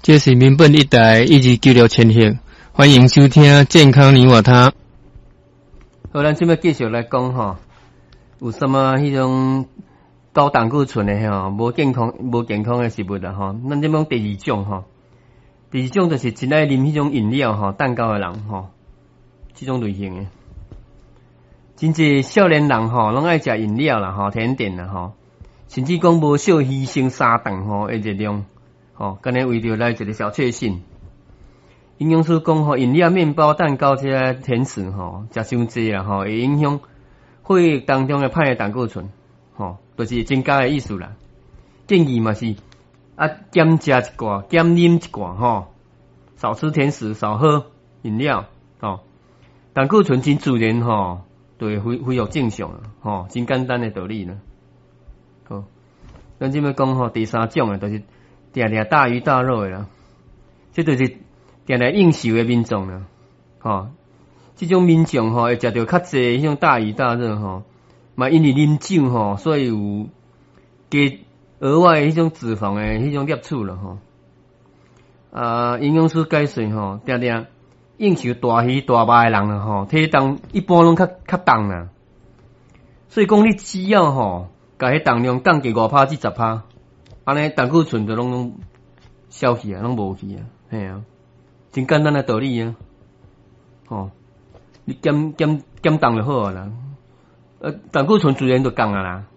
这是民本一台1296千赫，欢迎收听健康你我他。好，咱今要继续来讲吼，有什么迄种高胆固醇的吼，无健康的食物啦吼。咱这讲第二种吼，第二种就是真爱啉迄种饮料吼，蛋糕的人吼，这种类型的。真济少年人吼，拢爱食饮料啦吼，甜点啦吼，甚至讲无少牺牲3顿吼的热量。哦，干那为着来一个小确幸。营养师讲吼，饮料、面包、蛋糕这些甜食吼，食伤济啦吼，会影响血液当中的歹的胆固醇，吼，就是增加的意思啦。建议嘛是减食一寡，减啉一寡吼，少吃甜食，少喝饮料，吼，胆固醇真自然吼，就会恢复正常啦，吼，真简单的道理啦。好，咱即要讲吼，第三种的就是。定定大鱼大肉的啦，这就是定定应酬的民众啦，吼，这种民众吼会食到较济迄种大鱼大肉吼，嘛因为啉酒吼，所以有加额外迄种脂肪的迄种摄取啦吼。营养师解释吼，定定应酬大鱼大肉的人啦吼，体重一般拢较重啦，所以讲你只要吼，甲迄重量降低5%至10%。安尼胆固醇就拢消去啊，拢无去啊，嘿啊，真简单的道理啊，吼，你减重就好啊啦，胆固醇自然就降啊啦。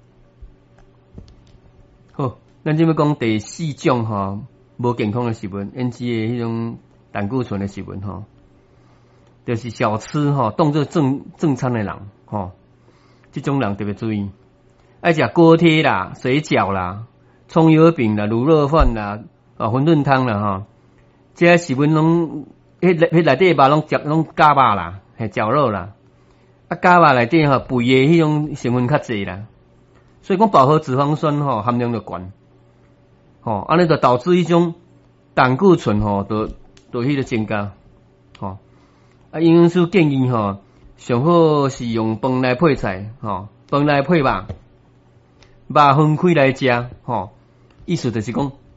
好，咱即要讲第四种吼，无健康的食物，引起的迄种胆固醇的食物吼，就是小吃吼，当做正餐的人吼，这种人特别注意，爱食锅贴啦、水饺啦。葱油饼啦、卤肉饭啦、馄饨汤啦吼，这些食物拢迄内底肉拢假肉啦，系绞肉啦，假肉内底吼肥的迄种成分较济啦，所以讲饱和脂肪酸吼含量就悬，吼，安尼就导致迄种胆固醇吼就迄个增加，吼，营养师建议吼，上好是用饭来配菜，吼，饭来配肉，肉分开来食，吼。意思就是讲，